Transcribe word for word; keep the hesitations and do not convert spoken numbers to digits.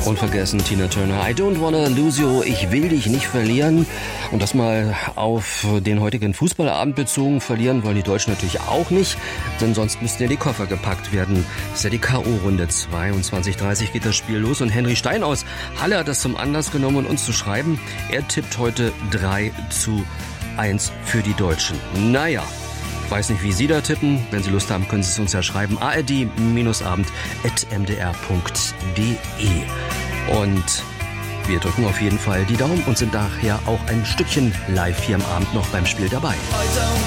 Unvergessen Tina Turner, I don't wanna lose you, ich will dich nicht verlieren. Und das mal auf den heutigen Fußballabend bezogen. Verlieren wollen die Deutschen natürlich auch nicht, denn sonst müssten ja die Koffer gepackt werden. Das ist ja die K O-Runde. zweiundzwanzig Uhr dreißig geht das Spiel los und Henry Stein aus Halle hat das zum Anlass genommen, uns zu schreiben. Er tippt heute drei zu eins für die Deutschen. Naja. Weiß nicht, wie Sie da tippen. Wenn Sie Lust haben, können Sie es uns ja schreiben. a r d abend at m d r punkt d e. Und wir drücken auf jeden Fall die Daumen und sind daher auch ein Stückchen live hier am Abend noch beim Spiel dabei.